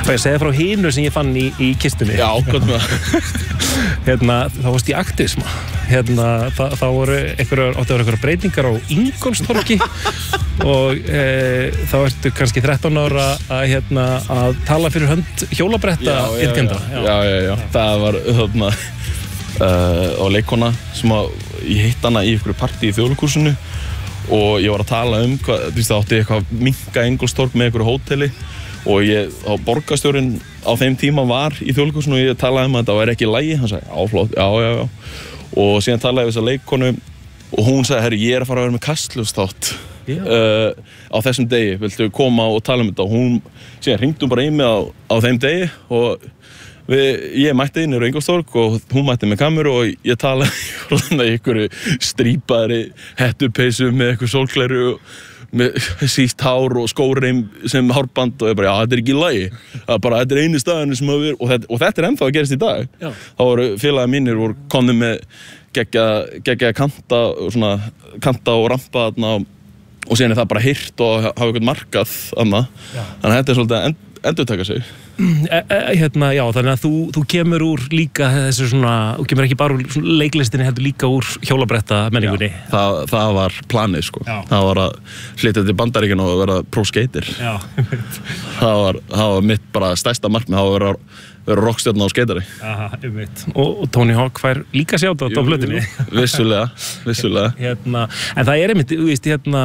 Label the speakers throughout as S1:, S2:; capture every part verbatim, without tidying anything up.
S1: Og ég segja frá hinu sem ég fann í, í kistunni.
S2: Já, gott með það.
S1: Hérna, þá varst ég aktivisma. Hérna, það, þá voru einhverjar, áttu að vera einhverjar breytingar á Ingólfstorgi og e, þá ertu kannski þrettán ára að, hérna, að tala fyrir hönd hjólabretta iðkenda.
S2: Já, já, já, já. Það var þarna uh, á leikkona sem að ég hitt hana í einhverju partí í þjóðleikhúsinu og ég var að tala um hvað, þú veist, það átti eitthvað að minnka Ingólfstorg með einhverju hóteli og ég, á borgarstjórinn á þeim tíma var í þjóðleikhúsinu og ég talaði um að þetta væri ekki í lagi, hann sagði, já, flott, já, já, já. Og síðan talaði ég við þessa leikkonu og hún sagði, herri, ég er að fara að vera með Kastljósþátt uh, á þessum degi, viltu koma og tala um þetta? Og hún, síðan hringdi hún bara í mig á, á þeim degi og við, ég mætti inn í Ingólfstorg og hún mætti með kameru og ég talaði í einhverju strípaðri hettupeysu með einhverju sólgleru með sítt hár og skóreim sem hárband og ég bara, já, þetta er ekki í lagi. Það er bara, þetta er eini staðurinn sem við, og þetta, og þetta er ennþá að gerast í dag. Já. Þá voru félagar mínir voru komnir með geggja, geggja kanta, svona, kanta og rampa þarna og síðan er það bara hirt og hafa eitthvað markað þarna. Þannig að þetta er svolítið að endurtaka sig.
S1: E, e, hérna, já, þannig að þú, þú kemur úr líka þessu svona, þú kemur ekki bara úr leiklistinni, heldur líka úr hjólabretta menningunni.
S2: Já, það, það var planið, sko. Já. Það var að flytja til Bandaríkjanna og vera pro-skater. Já. það, var, það var mitt bara stærsta markmið, það var að vera, vera rockstjörna á skateri. Aha, um mitt. Og, og Tony Hawk fær líka sjátt á plötunni. Vissulega, vissulega. Hérna,
S1: en það er einmitt, þú veist, hérna,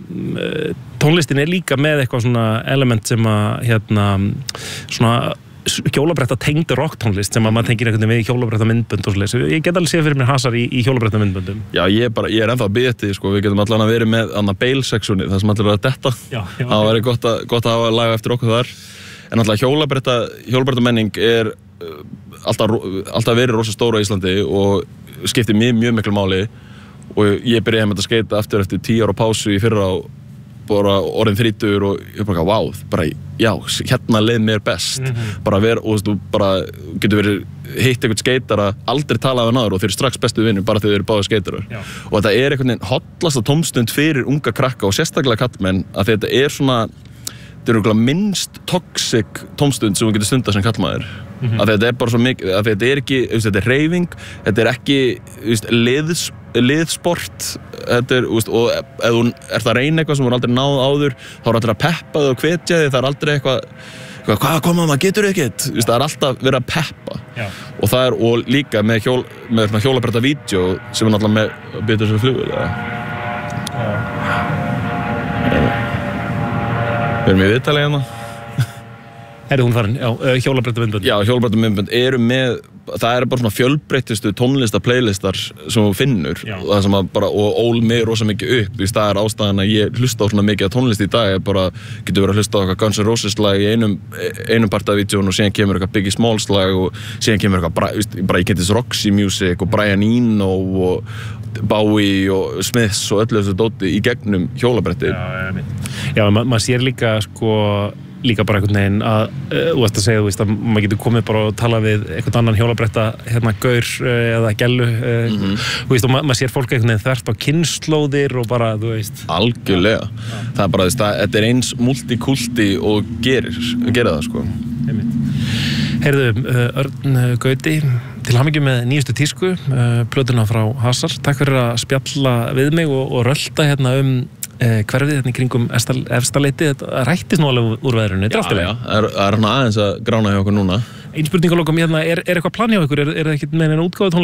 S1: tónlistin er líka með eitthvað svona element sem að, hérna, svona hjólabretta tengd rocktónlist sem að maður tengir einhvern veginn við hjólabretta myndbönd og svoleiðis. Ég get alveg séð fyrir mér hasar í, í hjólabretta myndböndum.
S2: Já, ég, bara, ég er ennþá að biðja eftir því, sko. Við getum allan að vera með annað bail-seksjoni, það sem allir er að detta. Já, já. Það væri gott að, gott að hafa laga eftir okkur þar. En alltaf hjólabretta, hjólabretta menning er uh, alltaf, alltaf verið rosa stóra í Íslandi og skiptir mjög, mjög miklu máli. Og ég byrjaði með að skeita aftur eftir tíu ára pásu í fyrra og bara orðin þrítugur og ég bara, wow, bara, já, hérna leið mér best. Mm-hmm. Bara ver, og þú bara getur verið hitt einhvern skeitara, aldrei talað við náður og þeir eru strax bestu vinnur bara þegar þeir eru báðir skeitarar. Já. Og þetta er einhvern veginn hollasta tómstund fyrir unga krakka og sérstaklega kallmenn að þetta er svona, þetta er minnst toxic tómstund sem þú getur stundað sem kallmaður. Mm-hmm. Að þetta er bara svo mikið, að þetta er ekki, þetta er hreyfing, þetta er ekki liðs, liðsport, þetta er, og ef þú ert að reyna eitthvað sem voru aldrei náð áður, þá er allir að peppa þig og hvetja þig, það er aldrei eitthvað, hvað koma maður, getur þið ekkert? Það er alltaf verið að peppa. Já. Og það er, og líka með, hjól, með hjólabretta vídeo sem er náttúrulega með betur sem flugvél. Við erum í viðtali hérna.
S1: Er hún farin? Já, hjólabretta myndbönd.
S2: Já, hjólabretta myndbönd eru með, það eru bara svona fjölbreyttistu tónlista playlistar sem þú finnur. Já. Og það sem að bara, og ól mig rosa mikið upp, því það er ástæðan að ég hlusta á svona mikið tónlist í dag, ég bara getur verið að hlusta á eitthvað Guns N' Roses lag í einum, einum part af vídeón og síðan kemur eitthvað Biggie Smalls lag og síðan kemur eitthvað, bara ég kynntist Roxy Music og Brian Eno og Bowie og Smiths og öllu þessu dóti í gegnum hjólabretti.
S1: Já, já, ma maður sér líka, sko, líka bara einhvern veginn að, þú veist að segja, þú veist að maður getur komið bara og tala við einhvern annan hjólabretta, hérna, gaur eða gellu, mm-hmm. Þú veist, og ma maður sér fólk einhvern veginn þvert á kynslóðir og bara, þú veist.
S2: Algjörlega. Já. Það er bara, það, þetta er eins multikulti og gerir, gerir það, sko.
S1: Einmitt. Heyrðu, Örn Gauti, til hamingju með nýjustu tísku, plötuna frá Hasar. Takk fyrir að spjalla við mig og, og rölda hérna um eh, hverfið hérna í kringum Efstaleiti. Þetta rættist nú alveg úr veðrinu.
S2: Já, já, það er, er hérna aðeins að grána hjá okkur núna.
S1: Ein spurning að lokum hérna, er, er eitthvað plan hjá ykkur? Er, er það ekki með einu útgáfu tónleika?